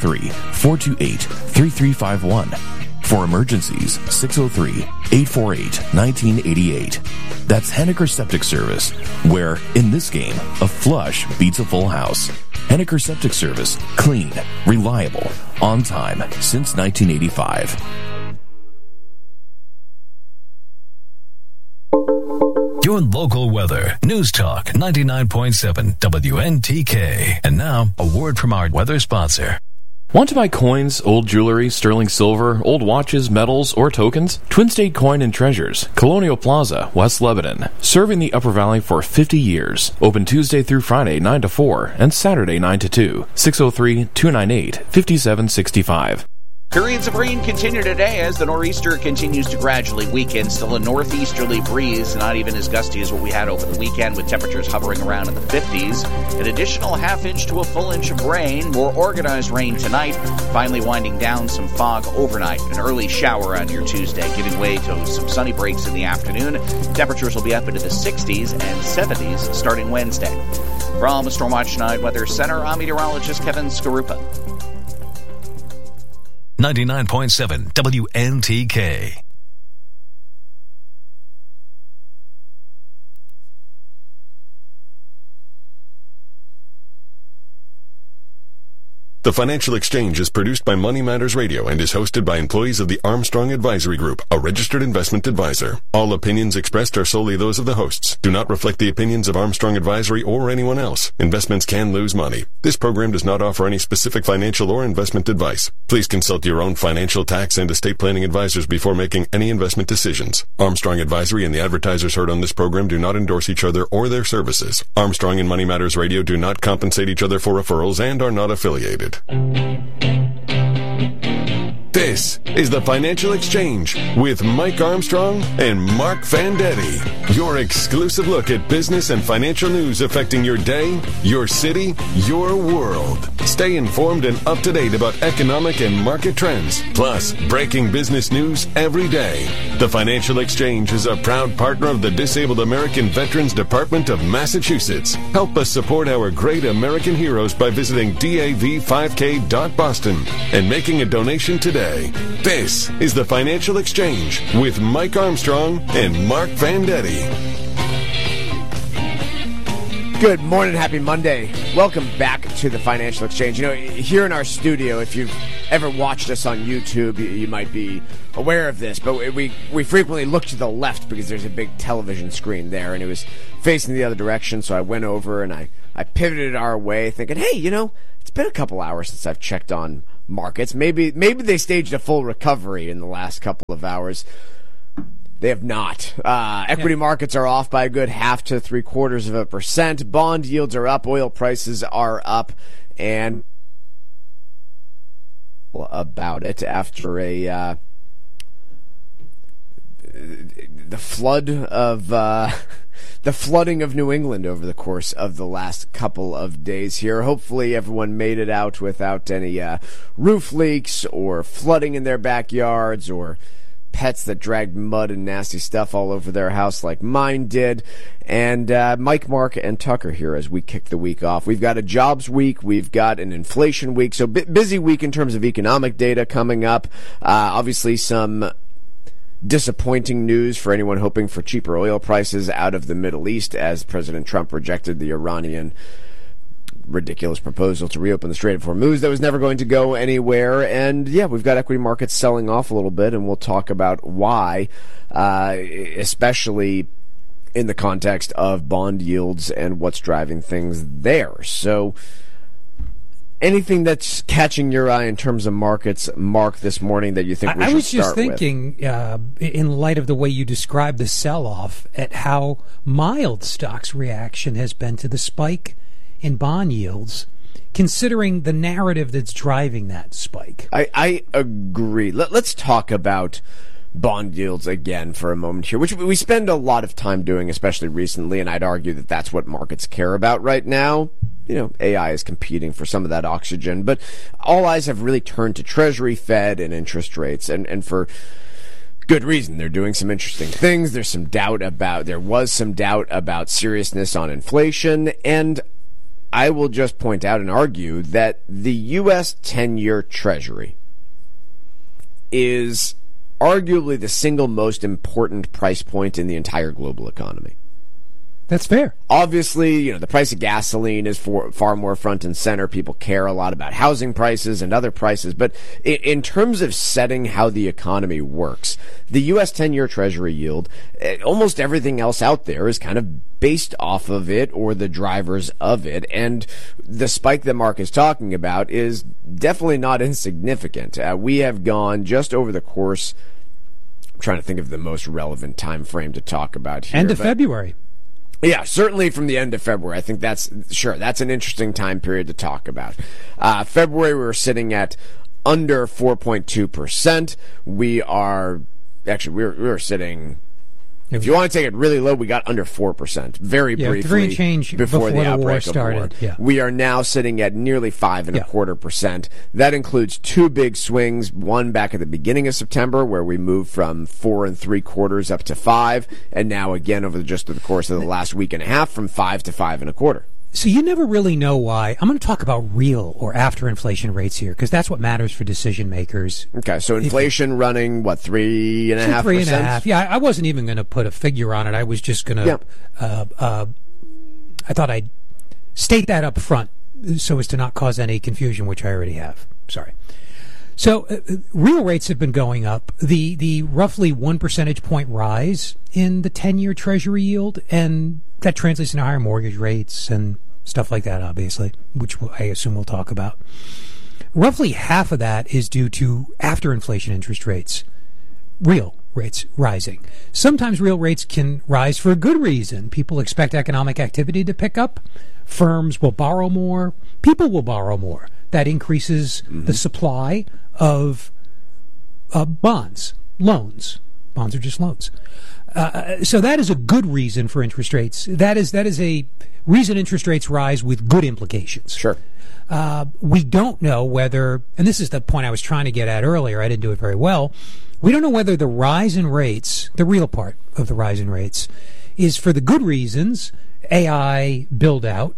603-428-3351. For emergencies, 603-848-1988. That's Henniker Septic Service, where, in this game, a flush beats a full house. Henniker Septic Service. Clean, reliable, on time, since 1985. Your local weather. News Talk 99.7 WNTK. And now, a word from our weather sponsor. Want to buy coins, old jewelry, sterling silver, old watches, medals, or tokens? Twin State Coin and Treasures, Colonial Plaza, West Lebanon. Serving the Upper Valley for 50 years. Open Tuesday through Friday 9 to 4 and Saturday 9 to 2. 603-298-5765. Periods of rain continue today as the nor'easter continues to gradually weaken. Still a northeasterly breeze, not even as gusty as what we had over the weekend, with temperatures hovering around in the 50s. An additional half inch to a full inch of rain. More organized rain tonight, finally winding down some fog overnight. An early shower on your Tuesday, giving way to some sunny breaks in the afternoon. Temperatures will be up into the 60s and 70s starting Wednesday. From Stormwatch 9 Weather Center, I'm meteorologist Kevin Skarupa. 99.7 WNTK. The Financial Exchange is produced by Money Matters Radio and is hosted by employees of the Armstrong Advisory Group, a registered investment advisor. All opinions expressed are solely those of the hosts. Do not reflect the opinions of Armstrong Advisory or anyone else. Investments can lose money. This program does not offer any specific financial or investment advice. Please consult your own financial, tax, and estate planning advisors before making any investment decisions. Armstrong Advisory and the advertisers heard on this program do not endorse each other or their services. Armstrong and Money Matters Radio do not compensate each other for referrals and are not affiliated. This is the Financial Exchange with Mike Armstrong and Mark Vendetti. Your exclusive look at business and financial news affecting your day, your city, your world. Stay informed and up to date about economic and market trends, plus breaking business news every day. The Financial Exchange is a proud partner of the Disabled American Veterans Department of Massachusetts. Help us support our great American heroes by visiting dav5k.boston and making a donation today. This is the Financial Exchange with Mike Armstrong and Mark Vendetti. Good morning, happy Monday. Welcome back to the Financial Exchange. You know, here in our studio, if you've ever watched us on YouTube, you might be aware of this, but we frequently look to the left because there's a big television screen there, and it was facing the other direction, so I went over and I pivoted our way thinking, hey, you know, it's been a couple hours since I've checked on markets. Maybe they staged a full recovery in the last couple of hours. They have not. Equity markets are off by a good 0.5 to 0.75%. Bond yields are up. Oil prices are up. And about it after the flooding of New England over the course of the last couple of days here. Hopefully everyone made it out without any roof leaks or flooding in their backyards or pets that dragged mud and nasty stuff all over their house like mine did. And Mike, Mark, and Tucker here as we kick the week off. We've got a jobs week. We've got an inflation week. So busy week in terms of economic data coming up. Obviously some disappointing news for anyone hoping for cheaper oil prices out of the Middle East as President Trump rejected the Iranian ridiculous proposal to reopen the Strait of Hormuz that was never going to go anywhere. And yeah, we've got equity markets selling off a little bit, and we'll talk about why, especially in the context of bond yields and what's driving things there. So anything that's catching your eye in terms of markets, Mark, this morning that you think we should start with? I was just thinking, in light of the way you described the sell-off, at how mild stocks' reaction has been to the spike in bond yields, considering the narrative that's driving that spike. I agree. Let's talk about bond yields again for a moment here, which we spend a lot of time doing, especially recently, and I'd argue that that's what markets care about right now. You know, AI is competing for some of that oxygen, but all eyes have really turned to Treasury, Fed, and interest rates, and for good reason. They're doing some interesting things. There was some doubt about seriousness on inflation, and I will just point out and argue that the U.S. 10-year Treasury is arguably the single most important price point in the entire global economy. That's fair. Obviously, you know, the price of gasoline is far more front and center. People care a lot about housing prices and other prices. But in terms of setting how the economy works, the U.S. 10-year Treasury yield, almost everything else out there is kind of based off of it or the drivers of it. And the spike that Mark is talking about is definitely not insignificant. We have gone just over the course, I'm trying to think of the most relevant time frame to talk about here. End of February. Yeah, certainly from the end of February. I think that's an interesting time period to talk about. February, we were sitting at under 4.2%. We were sitting, if you want to take it really low, we got under 4% very briefly 3 and change before the outbreak war started. Of the war. Yeah. We are now sitting at nearly 5.25%. That includes 2 big swings, one back at the beginning of September where we moved from 4 3/4 up to 5, and now again over the course of the last week and a half from 5 to 5.25. So you never really know why. I'm going to talk about real or after inflation rates here because that's what matters for decision makers. Okay, so inflation running, 3.5%? 3.5%. Yeah, I wasn't even going to put a figure on it. I was just going to, I thought I'd state that up front so as to not cause any confusion, which I already have. Sorry. So real rates have been going up. The roughly 1 percentage point rise in the 10-year Treasury yield, and that translates into higher mortgage rates and stuff like that, obviously, which I assume we'll talk about. Roughly half of that is due to after-inflation interest rates, real rates rising. Sometimes real rates can rise for a good reason. People expect economic activity to pick up. Firms will borrow more. People will borrow more. That increases the supply of bonds, loans. Bonds are just loans. So that is a good reason for interest rates. That is a reason interest rates rise with good implications. Sure. We don't know whether, and this is the point I was trying to get at earlier, I didn't do it very well, we don't know whether the rise in rates, the real part of the rise in rates, is for the good reasons, AI build out,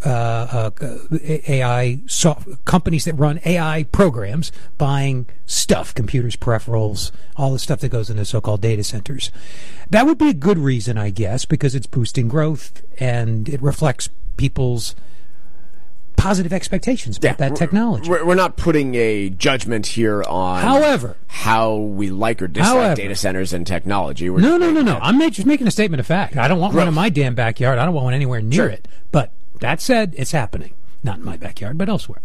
AI companies that run AI programs, buying stuff, computers, peripherals, all the stuff that goes into so-called data centers. That would be a good reason, I guess, because it's boosting growth and it reflects people's positive expectations about that technology. We're not putting a judgment here on how we like or dislike data centers and technology. No. I'm just making a statement of fact. I don't want one in my damn backyard. I don't want one anywhere near it. But that said, it's happening. Not in my backyard, but elsewhere.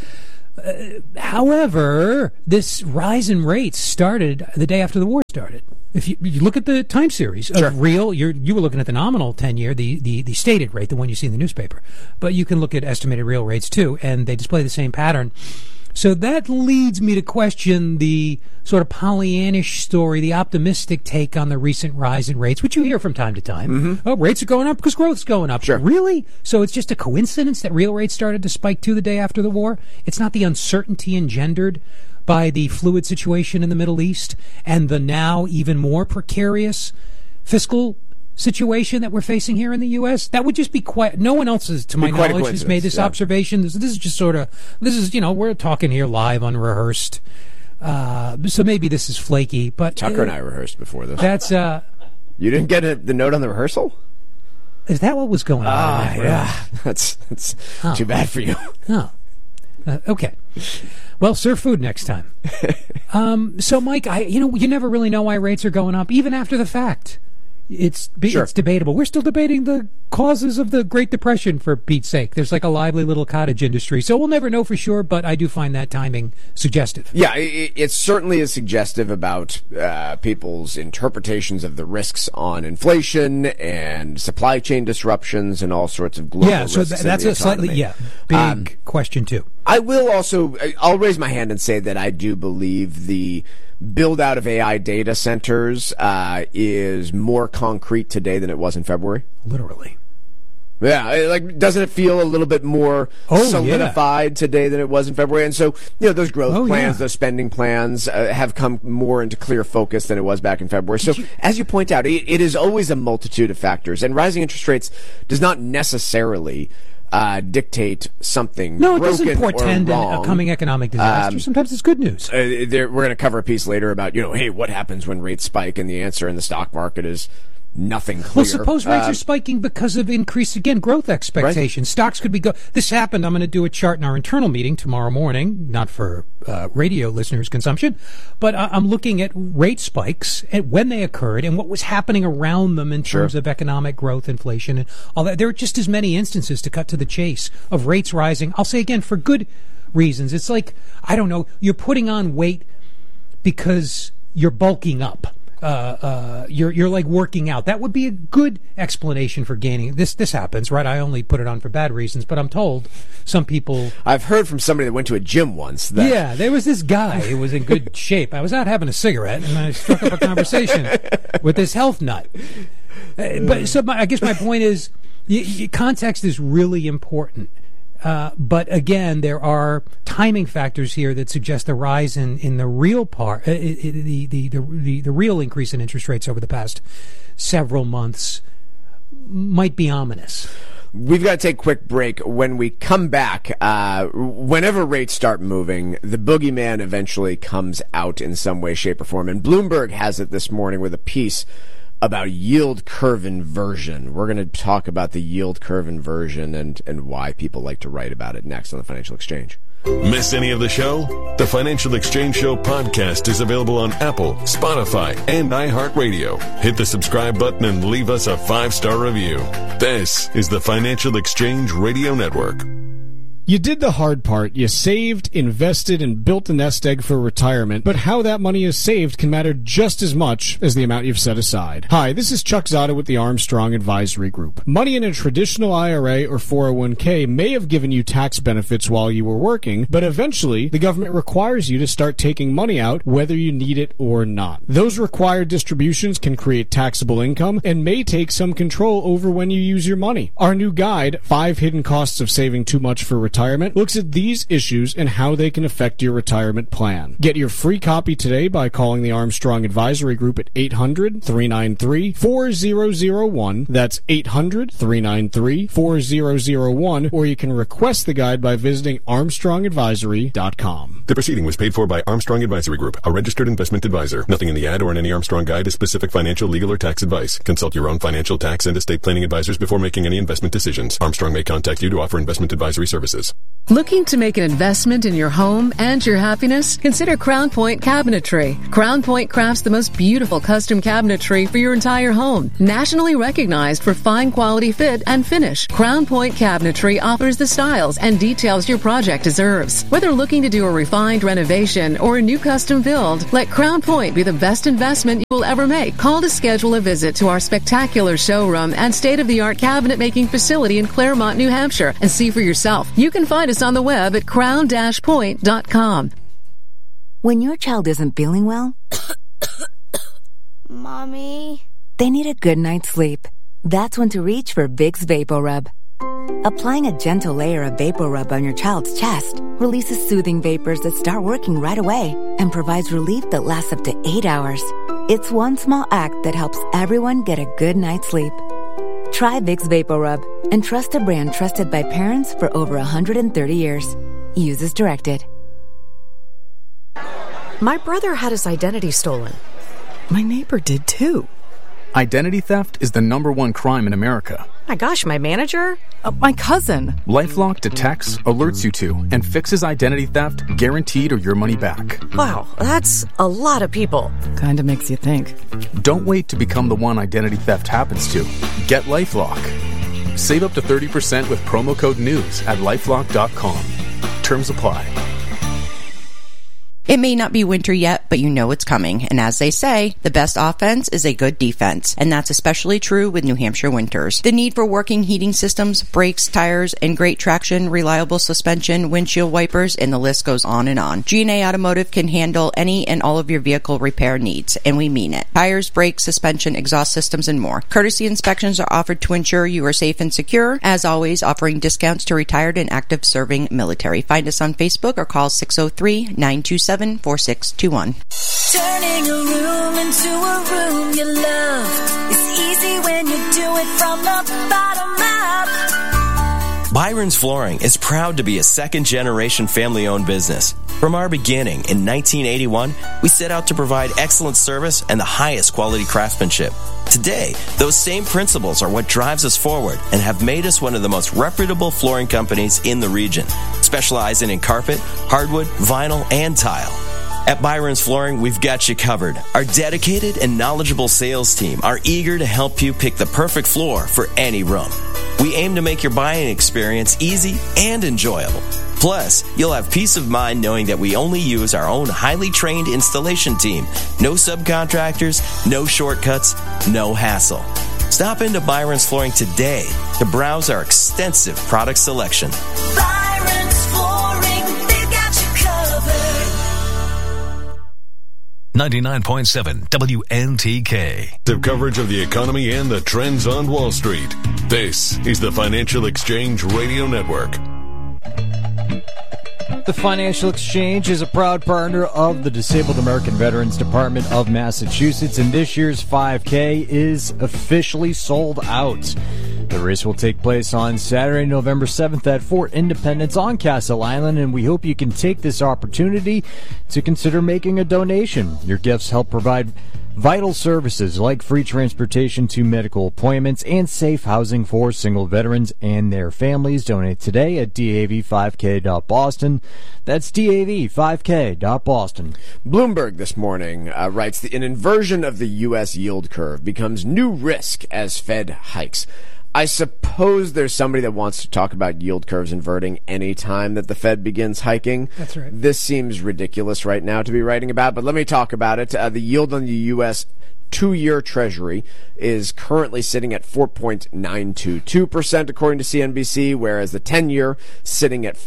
However, this rise in rates started the day after the war started. If you look at the time series of real, you were looking at the nominal 10-year, the stated rate, the one you see in the newspaper. But you can look at estimated real rates too, and they display the same pattern. So that leads me to question the sort of Pollyannish story, the optimistic take on the recent rise in rates, which you hear from time to time. Mm-hmm. Oh, rates are going up because growth's going up. Sure. Really? So it's just a coincidence that real rates started to spike too the day after the war? It's not the uncertainty engendered by the fluid situation in the Middle East and the now even more precarious fiscal situation that we're facing here in the U.S.? That would just be quite... No one else, to my knowledge, has made this observation. This is just sort of... we're talking here live, unrehearsed. So maybe this is flaky, but... Tucker and I rehearsed before this. That's... You didn't get the note on the rehearsal? Is that what was going on? Yeah. That's too bad for you. Oh. Okay. Well, serve food next time. So, Mike, you never really know why rates are going up, even after the fact. It's debatable. We're still debating the causes of the Great Depression, for Pete's sake. There's like a lively little cottage industry. So we'll never know for sure, but I do find that timing suggestive. Yeah, it certainly is suggestive about people's interpretations of the risks on inflation and supply chain disruptions and all sorts of global risks. Yeah, so that's a slightly big question, too. I'll raise my hand and say that I do believe the build out of AI data centers is more concrete today than it was in February. Literally. Yeah, doesn't it feel a little bit more solidified today than it was in February? And so, those growth plans, those spending plans have come more into clear focus than it was back in February. So, as you point out, it is always a multitude of factors, and rising interest rates does not necessarily dictate something broken or wrong. No, it doesn't portend a coming economic disaster. Sometimes it's good news. We're going to cover a piece later about, hey, what happens when rates spike? And the answer in the stock market is nothing clear. Well, suppose rates are spiking because of increased, growth expectations. Right. Stocks could be This happened. I'm going to do a chart in our internal meeting tomorrow morning, not for radio listeners' consumption, but I'm looking at rate spikes and when they occurred and what was happening around them in terms of economic growth, inflation, and all that. There are just as many instances, to cut to the chase, of rates rising. I'll say again, for good reasons. It's like, I don't know, you're putting on weight because you're bulking up. You're like working out. That would be a good explanation for gaining. This happens, right? I only put it on for bad reasons, but I'm told some people... I've heard from somebody that went to a gym once. Yeah, there was this guy who was in good shape. I was out having a cigarette, and I struck up a conversation with this health nut. I guess my point is, context is really important. But again, there are timing factors here that suggest the rise in the real part, the real increase in interest rates over the past several months might be ominous. We've got to take a quick break. When we come back, whenever rates start moving, the boogeyman eventually comes out in some way, shape, or form. And Bloomberg has it this morning with a piece about yield curve inversion. We're going to talk about the yield curve inversion and why people like to write about it next on the Financial Exchange. Miss any of the show? The Financial Exchange Show podcast is available on Apple, Spotify, and iHeartRadio. Hit the subscribe button and leave us a 5-star review. This is the Financial Exchange Radio Network. You did the hard part. You saved, invested, and built a nest egg for retirement, but how that money is saved can matter just as much as the amount you've set aside. Hi, this is Chuck Zada with the Armstrong Advisory Group. Money in a traditional IRA or 401k may have given you tax benefits while you were working, but eventually the government requires you to start taking money out whether you need it or not. Those required distributions can create taxable income and may take some control over when you use your money. Our new guide, 5 Hidden Costs of Saving Too Much for Retirement, retirement looks at these issues and how they can affect your retirement plan. Get your free copy today by calling the Armstrong Advisory Group at 800-393-4001. That's 800-393-4001, or you can request the guide by visiting ArmstrongAdvisory.com. The proceeding was paid for by Armstrong Advisory Group, a registered investment advisor. Nothing in the ad or in any Armstrong guide is specific financial, legal, or tax advice. Consult your own financial, tax, and estate planning advisors before making any investment decisions. Armstrong may contact you to offer investment advisory services. Looking to make an investment in your home and your happiness? Consider Crown Point Cabinetry. Crown Point crafts the most beautiful custom cabinetry for your entire home. Nationally recognized for fine quality fit and finish, Crown Point Cabinetry offers the styles and details your project deserves. Whether looking to do a refined renovation or a new custom build, let Crown Point be the best investment you will ever make. Call to schedule a visit to our spectacular showroom and state-of-the-art cabinet making facility in Claremont, New Hampshire, and see for yourself. You can find us on the web at crown-point.com. When your child isn't feeling well, Mommy, they need a good night's sleep. That's when to reach for Vicks VapoRub. Applying a gentle layer of VapoRub on your child's chest releases soothing vapors that start working right away and provides relief that lasts up to 8 hours. It's one small act that helps everyone get a good night's sleep. Try Vicks VapoRub and trust a brand trusted by parents for over 130 years. Use as directed. My brother had his identity stolen. My neighbor did too. Identity theft is the #1 crime in America. My gosh, my manager? My cousin. LifeLock detects, alerts you to, and fixes identity theft, guaranteed or your money back. Wow, that's a lot of people. Kinda makes you think. Don't wait to become the one identity theft happens to. Get LifeLock. Save up to 30% with promo code NEWS at LifeLock.com. Terms apply. It may not be winter yet, but you know it's coming. And as they say, the best offense is a good defense. And that's especially true with New Hampshire winters. The need for working heating systems, brakes, tires, and great traction, reliable suspension, windshield wipers, and the list goes on and on. G&A Automotive can handle any and all of your vehicle repair needs, and we mean it. Tires, brakes, suspension, exhaust systems, and more. Courtesy inspections are offered to ensure you are safe and secure. As always, offering discounts to retired and active serving military. Find us on Facebook or call 603-927-4621. Turning a room into a room you love is easy when you do it from the bottom up. Byron's Flooring is proud to be a second-generation family-owned business. From our beginning in 1981, we set out to provide excellent service and the highest quality craftsmanship. Today, those same principles are what drives us forward and have made us one of the most reputable flooring companies in the region, specializing in carpet, hardwood, vinyl, and tile. At Byron's Flooring, we've got you covered. Our dedicated and knowledgeable sales team are eager to help you pick the perfect floor for any room. We aim to make your buying experience easy and enjoyable. Plus, you'll have peace of mind knowing that we only use our own highly trained installation team. No subcontractors, no shortcuts, no hassle. Stop into Byron's Flooring today to browse our extensive product selection. Byron's Flooring, they've got you covered. 99.7 WNTK. The coverage of the economy and the trends on Wall Street. This is the Financial Exchange Radio Network. The Financial Exchange is a proud partner of the Disabled American Veterans Department of Massachusetts, and this year's 5K is officially sold out. The race will take place on Saturday, November 7th at Fort Independence on Castle Island, and we hope you can take this opportunity to consider making a donation. Your gifts help provide vital services like free transportation to medical appointments and safe housing for single veterans and their families. Donate today at DAV5K.Boston. That's DAV5K.Boston. Bloomberg this morning writes that an inversion of the U.S. yield curve becomes new risk as Fed hikes. I suppose there's somebody that wants to talk about yield curves inverting any time that the Fed begins hiking. That's right. This seems ridiculous right now to be writing about, but let me talk about it. The yield on the U.S. 2-year Treasury is currently sitting at 4.922% according to CNBC, whereas the 10-year sitting at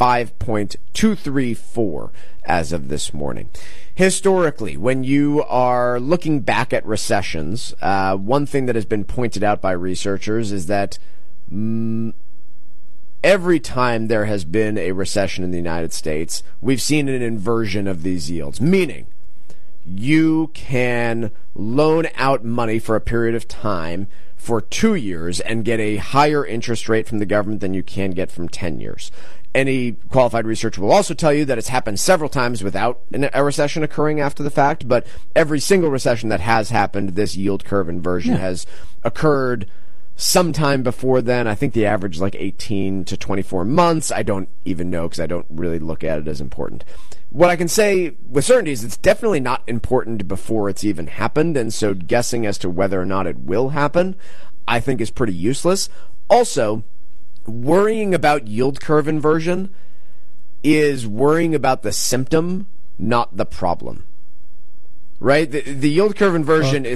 5.234 as of this morning. Historically, when you are looking back at recessions, one thing that has been pointed out by researchers is that every time there has been a recession in the United States, we've seen an inversion of these yields, meaning you can loan out money for a period of time for 2 years and get a higher interest rate from the government than you can get from 10 years. Any qualified researcher will also tell you that it's happened several times without a recession occurring after the fact, but every single recession that has happened, this yield curve inversion has occurred sometime before then. I think the average is like 18 to 24 months. I don't even know because I don't really look at it as important. What I can say with certainty is it's definitely not important before it's even happened, and so guessing as to whether or not it will happen, I think is pretty useless. Also, worrying about yield curve inversion is worrying about the symptom, not the problem. Right? The yield curve inversion,